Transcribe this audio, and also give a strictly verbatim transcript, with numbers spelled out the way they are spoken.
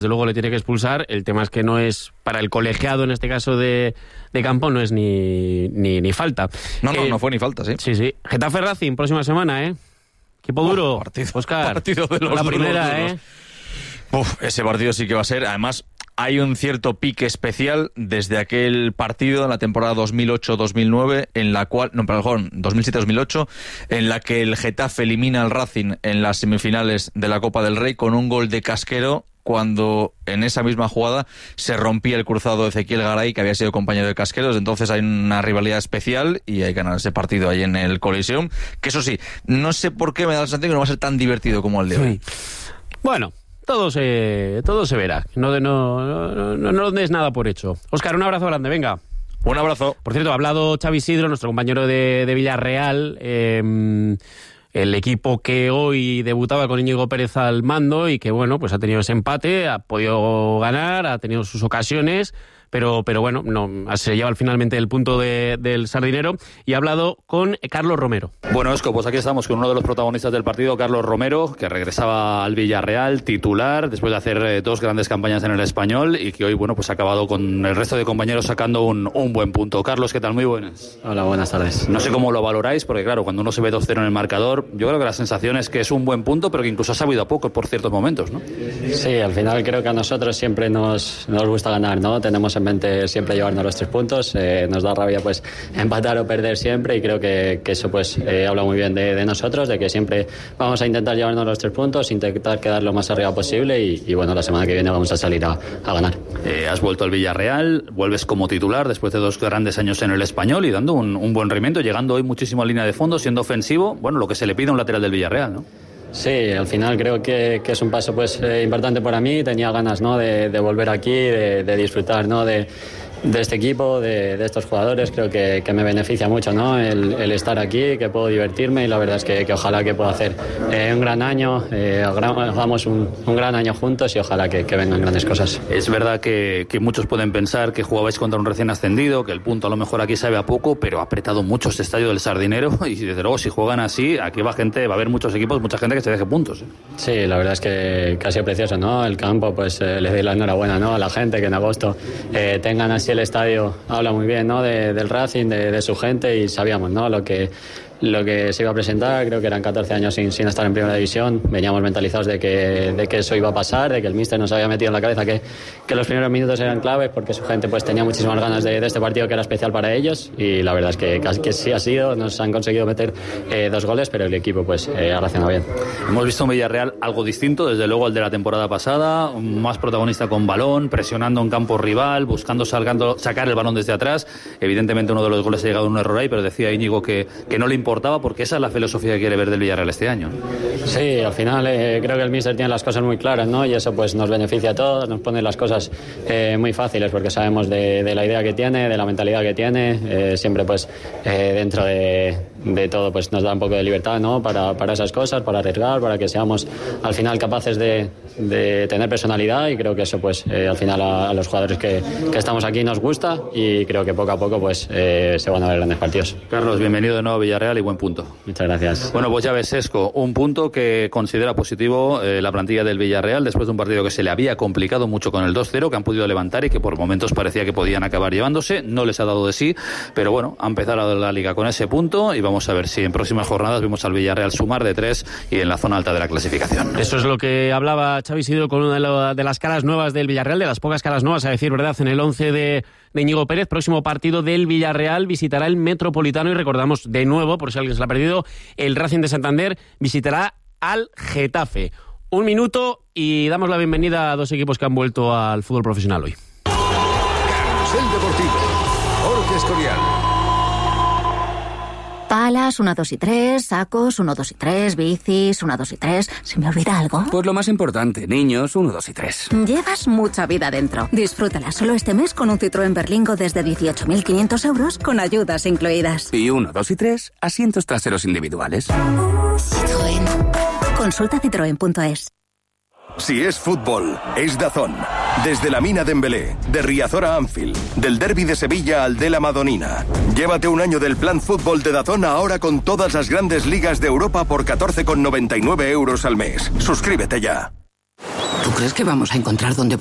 Desde luego le tiene que expulsar. El tema es que no es, para el colegiado en este caso de, de campo, no es ni, ni, ni falta. No, no, eh, no fue ni falta, sí. Sí, sí. Getafe Racing, próxima semana, ¿eh? Equipo duro. Oh, partido, Oscar. Partido de los la duros, primera, duros. ¿eh? Uf, ese partido sí que va a ser. Además, hay un cierto pique especial desde aquel partido en la temporada dos mil ocho dos mil nueve, en la cual, no, perdón, dos mil siete dos mil ocho, en la que el Getafe elimina al Racing en las semifinales de la Copa del Rey con un gol de Casquero, cuando en esa misma jugada se rompía el cruzado de Ezequiel Garay, que había sido compañero de Casquero. Desde entonces hay una rivalidad especial y hay que ganar ese partido ahí en el Coliseum, que eso sí, no sé por qué me da la sensación que no va a ser tan divertido como el de hoy. Bueno, todo se, todo se verá. No, no, no, no, no des nada por hecho. Óscar, un abrazo grande, venga. Un abrazo. Por cierto, ha hablado Xavi Isidro, nuestro compañero de, de Villarreal, eh, el equipo que hoy debutaba con Íñigo Pérez al mando y que, bueno, pues ha tenido ese empate, ha podido ganar, ha tenido sus ocasiones, pero, pero bueno, no se lleva finalmente el punto de, del Sardinero, y ha hablado con Carlos Romero. Bueno, Esco, pues aquí estamos con uno de los protagonistas del partido, Carlos Romero, que regresaba al Villarreal, titular, después de hacer eh, dos grandes campañas en el Español, y que hoy, bueno, pues ha acabado con el resto de compañeros sacando un, un buen punto. Carlos, ¿qué tal? Muy buenas. Hola, buenas tardes. No sé cómo lo valoráis, porque claro, cuando uno se ve dos cero en el marcador, yo creo que la sensación es que es un buen punto, pero que incluso ha sabido a poco por ciertos momentos, ¿no? Sí, al final creo que a nosotros siempre nos, nos gusta ganar, ¿no? Tenemos en mente siempre llevarnos los tres puntos, eh, nos da rabia pues empatar o perder siempre, y creo que, que eso pues eh, habla muy bien de, de nosotros, de que siempre vamos a intentar llevarnos los tres puntos, intentar quedar lo más arriba posible, y, y bueno, la semana que viene vamos a salir a, a ganar. Eh, has vuelto al Villarreal, vuelves como titular después de dos grandes años en el Español y dando un, un buen rendimiento, llegando hoy muchísimo a línea de fondo, siendo ofensivo, bueno, lo que se le pide a un lateral del Villarreal, ¿no? Sí, al final creo que, que es un paso pues eh, importante para mí. Tenía ganas, ¿no?, de, de volver aquí, de, de disfrutar, ¿no?, de, de este equipo, de, de estos jugadores. Creo que, que me beneficia mucho, ¿no?, el, el estar aquí, que puedo divertirme, y la verdad es que, que ojalá que pueda hacer eh, un gran año, eh, hagamos un, un gran año juntos, y ojalá que, que vengan grandes cosas. Es verdad que, que muchos pueden pensar que jugabais contra un recién ascendido, que el punto a lo mejor aquí sabe a poco, pero ha apretado mucho este estadio del Sardinero, y desde luego si juegan así, aquí va gente, va a haber muchos equipos, mucha gente que se deje puntos. Sí, la verdad es que, que ha sido precioso, ¿no? El campo, pues eh, les doy la enhorabuena, ¿no?, a la gente que en agosto eh, tengan así el estadio. Habla muy bien, ¿no?, de, del Racing, de, de su gente, y sabíamos, ¿no?, lo que lo que se iba a presentar. Creo que eran catorce años sin, sin estar en primera división. Veníamos mentalizados de que, de que eso iba a pasar, de que el míster nos había metido en la cabeza que, que los primeros minutos eran claves, porque su gente pues tenía muchísimas ganas de, de este partido, que era especial para ellos, y la verdad es que, que sí ha sido. Nos han conseguido meter eh, dos goles, pero el equipo pues eh, ha reaccionado bien. Hemos visto un Villarreal algo distinto, desde luego, al de la temporada pasada, más protagonista con balón, presionando en campo rival, buscando salgando, sacar el balón desde atrás. Evidentemente uno de los goles ha llegado a un error ahí, pero decía Íñigo que, que no le importaba, porque esa es la filosofía que quiere ver del Villarreal este año. Sí, al final eh, creo que el míster tiene las cosas muy claras, ¿no?, y eso pues nos beneficia a todos, nos pone las cosas eh, muy fáciles, porque sabemos de, de la idea que tiene, de la mentalidad que tiene. Eh, siempre pues eh, dentro de, de todo pues nos da un poco de libertad, ¿no?, para, para esas cosas, para arriesgar, para que seamos al final capaces de, de tener personalidad, y creo que eso pues eh, al final a, a los jugadores que, que estamos aquí nos gusta, y creo que poco a poco pues eh, se van a ver grandes partidos. Carlos, bienvenido de nuevo a Villarreal y buen punto. Muchas gracias. Bueno, pues ya ves, Esco, un punto que considera positivo eh, la plantilla del Villarreal, después de un partido que se le había complicado mucho con el dos cero, que han podido levantar y que por momentos parecía que podían acabar llevándose. No les ha dado de sí, pero bueno, ha empezado la liga con ese punto, y vamos a ver si en próximas jornadas vemos al Villarreal sumar de tres y en la zona alta de la clasificación. Eso es lo que hablaba Xavi Isidro con una de, lo, de las caras nuevas del Villarreal, de las pocas caras nuevas, a decir verdad, en el once de, de Íñigo Pérez. Próximo partido del Villarreal visitará el Metropolitano, y recordamos de nuevo, por si alguien se lo ha perdido, el Racing de Santander visitará al Getafe. Un minuto y damos la bienvenida a dos equipos que han vuelto al fútbol profesional hoy. Carrusel Deportivo, Jorge Escorial. Palas, uno, dos y tres, sacos, uno, dos y tres, bicis, uno, dos y tres. ¿Se me olvida algo? Pues lo más importante, niños, uno, dos y tres. Llevas mucha vida dentro. Disfrútala solo este mes con un Citroën Berlingo desde dieciocho mil quinientos euros con ayudas incluidas. Y uno, dos y tres, asientos traseros individuales. Citroën. Consulta citroen punto es. Si es fútbol, es DAZN. Desde la Mina de Embelé, de Riazor a Anfield, del derbi de Sevilla al de la Madonina. Llévate un año del plan fútbol de DAZN ahora con todas las grandes ligas de Europa por catorce con noventa y nueve euros al mes. Suscríbete ya. ¿Tú crees que vamos a encontrar dónde